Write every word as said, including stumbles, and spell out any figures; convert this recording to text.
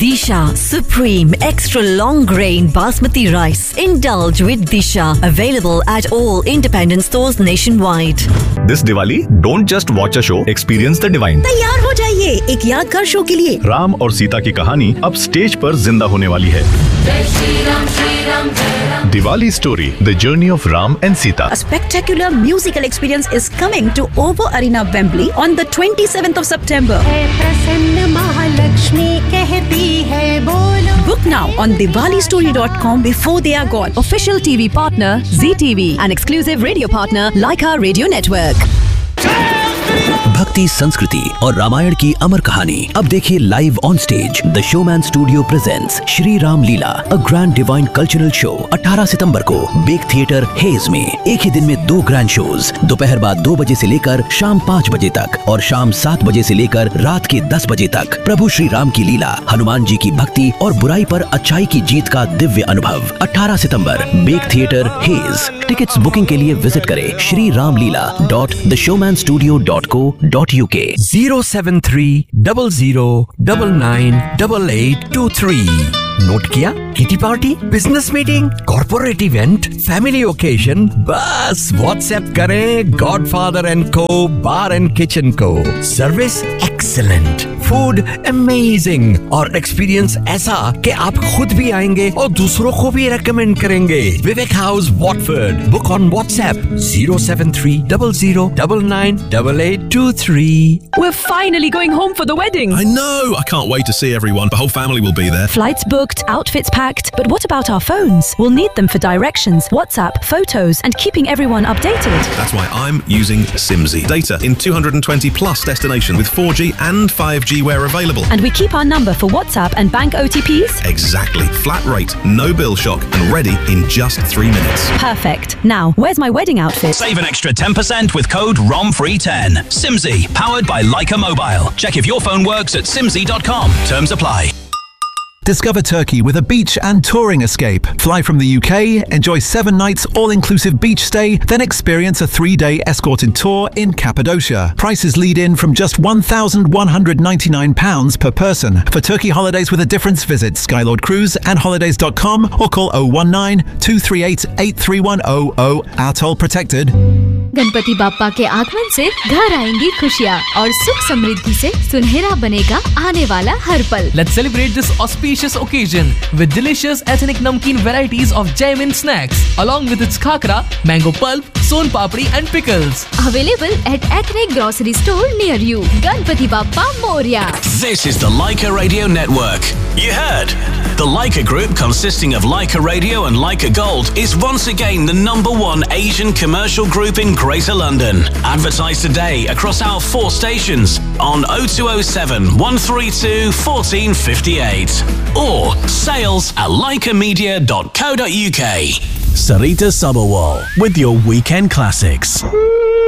Disha Supreme Extra Long Grain Basmati Rice. Indulge with Disha. Available at all independent stores nationwide. This Diwali, don't just watch a show, experience the divine. तैयार हो जाइए एक यादगार show के लिए। राम और सीता की कहानी अब स्टेज पर जिंदा होने वाली है। Diwali story, the journey of Ram and Sita. A spectacular musical experience is coming to O two Arena, Wembley on the twenty-seventh of September. Book now on Diwali story dot com before they are gone. Official T V partner Z T V and exclusive radio partner Leica Radio Network. भक्ति, संस्कृति और रामायण की अमर कहानी अब देखिए live on stage. The showman studio presents Shri Ram Leela, a grand divine cultural show अठारह सितंबर को bake theatre hedge में। एक ही दिन में दो ग्रैंड शोज, दोपहर बाद दो बजे से लेकर शाम पाँच बजे तक और शाम सात बजे से लेकर रात के दस बजे तक। प्रभु श्री राम की लीला, हनुमान जी की भक्ति और बुराई पर अच्छाई की जीत का दिव्य अनुभव। अठारह सितंबर bake theatre hedge. Tickets booking के लिए विजिट करें श्री राम लीला dot the showman studio dot co dot uk zero seven three zero zero nine nine eight eight two three। Note किया? Kitty party, business meeting, corporate event, family occasion, बस WhatsApp करें godfather and को बार and kitchen को। Service excellent, food amazing और experience ऐसा कि आप खुद भी आएंगे और दूसरों को भी रेकमेंड करेंगे। विवेक house, Watford. Book on WhatsApp zero seven three zero zero nine nine eight eight two three। We're finally going home for the wedding. I know! I can't wait to see everyone. The whole family will be there. Flights booked, outfits packed, but what about our phones? We'll need them for directions, WhatsApp, photos, and keeping everyone updated. That's why I'm using Simsy. Data in two hundred twenty plus destinations with four G and five G where available. And we keep our number for WhatsApp and bank O T Ps? Exactly. Flat rate, no bill shock, and ready in just three minutes. Perfect. Now, where's my wedding outfit? Save an extra ten percent with code R O M free ten. Simsy, powered by Leica Mobile. Check if your phone works at simsy dot com. Terms apply. Discover Turkey with a beach and touring escape. Fly from the U K, enjoy seven nights all-inclusive beach stay, then experience a three-day escorted tour in Cappadocia. Prices lead in from just one thousand one hundred ninety-nine pounds per person. For Turkey holidays with a difference, visit Skylord Cruise and holidays dot com or call zero one nine two three eight eight three one zero zero. Atoll protected. Ganpati Bappa के आगमन से घर आएंगी खुशियाँ और सुख समृद्धि से सुनहरा बनेगा आने वाला हर पल। Let's celebrate this auspicious occasion with delicious ethnic namkeen varieties of Jaimin snacks, along with its khakra, mango pulp, son papdi and pickles. Available at ethnic grocery store near you. Ganpati Bappa Moria. This is the Leica Radio Network. You heard? The Leica Group, consisting of Leica Radio and Leica Gold, is once again the number one Asian commercial group in Greater London. Advertise today across our four stations on oh two oh seven, one three two, one four five eight or sales at leica media dot co dot uk. Sarita Sabharwal with your weekend classics.